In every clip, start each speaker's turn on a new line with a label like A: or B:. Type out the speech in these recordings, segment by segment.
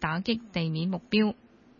A: 打擊地面目標。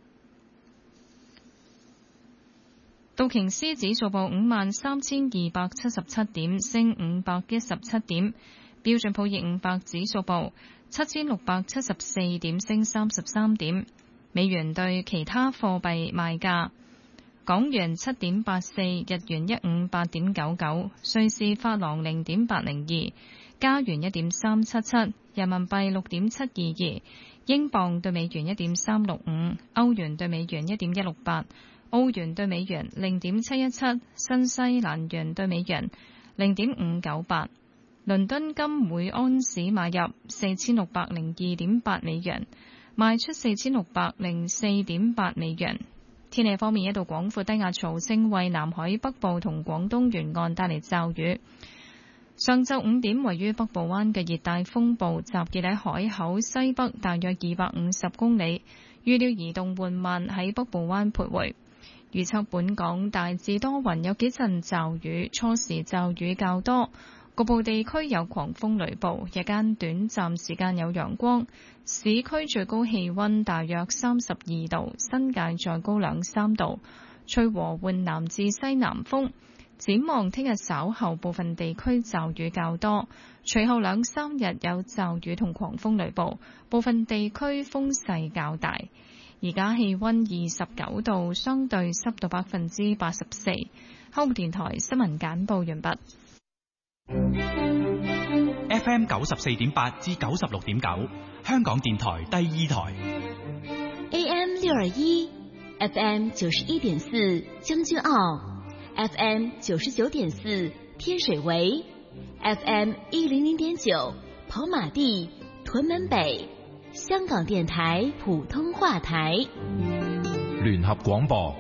A: 道瓊斯指數報53,277點，升517點。標準普爾500指數報7,674點，升33點。美元對其他貨幣賣價：港元7.84，日元158.99，瑞士法郎0.802，加元1.377，人民幣6.722，英鎊對美元1.365，歐元對美元1.168。澳元對美元0.717，新西蘭元對美元0.598，倫敦金每安士買入4602.8美元，賣出4604.8美元。天氣方面，一道廣闊低壓槽正為南海北部同廣東沿岸帶嚟驟雨。上晝5點，位於北部灣嘅熱帶風暴集結喺海口西北大約250公里，預料移動緩慢喺北部灣徘徊。預測本港大致多雲，有幾陣驟雨，初時驟雨較多，局部地區有狂風雷暴，日間短暫時間有陽光。市區最高氣溫大約32度，新界再高2-3度，吹和緩南至西南風。展望聽日稍後部分地區驟雨較多，隨後2-3日有驟雨同狂風雷暴，部分地區風勢較大。而家氣溫29度，相對濕度84%。香港電台新聞簡報完畢。
B: FM 94.8至96.9，香港電台第2台。
C: AM 621 FM 91.4將軍澳 FM 99.4天水圍 FM 100.9跑馬地屯門北，香港電台普通話台。
D: 聯合廣播。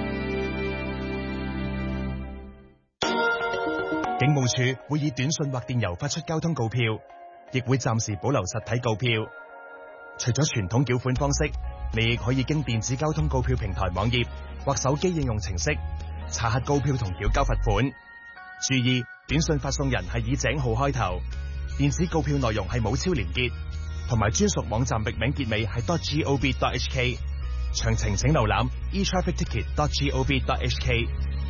E: 警務處會以短信或電郵發出交通告票，亦會暫時保留實體告票。除咗傳統繳款方式，你亦可以經電子交通告票平台網頁或手機應用程式查核告票同繳交罰款。注意，短信發送人係以井號開頭，電子告票內容係冇超連結，同埋專屬網站域名結尾係 .gov.hk。詳情請瀏覽 etrafficticket.gov.hk。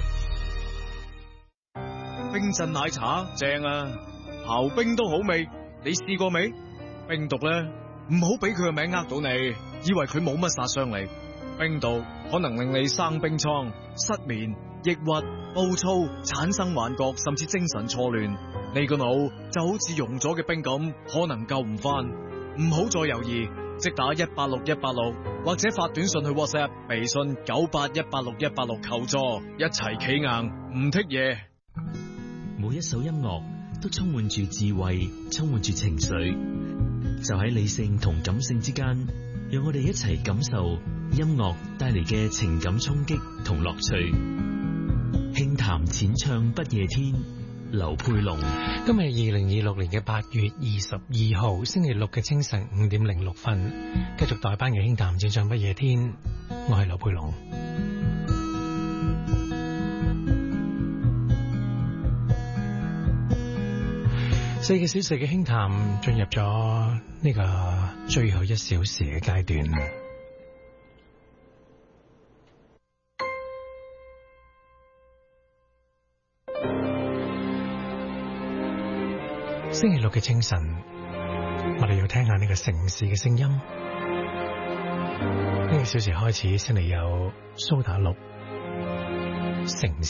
F: 冰鎮奶茶正啊，刨冰都好味，你試過未？冰毒咧，唔好俾佢個名呃到你，以為佢冇乜殺傷力。冰毒可能令你生冰瘡、失眠、抑鬱、暴躁、產生幻覺，甚至精神錯亂。你個腦就好似溶咗嘅冰咁，可能救唔翻。唔好再猶豫，即打186186，或者發短信去 WhatsApp 微信9818616求助，一齊企硬，唔剔嘢。
G: 每一首音樂都充滿住智慧，充滿住情緒，就喺理性同感性之間，讓我哋一齊感受音樂帶嚟嘅情感衝擊同樂趣。輕談淺唱不夜天，劉佩龍。
H: 今日2026年嘅8月22號星期六嘅清晨5點06分，繼續代班嘅輕談淺唱不夜天，我係劉佩龍。4個小時嘅輕談進入咗呢個最後1小時嘅階段。星期六嘅清晨，我哋要聽下呢個城市嘅聲音。呢個小時開始先嚟有蘇打綠城市。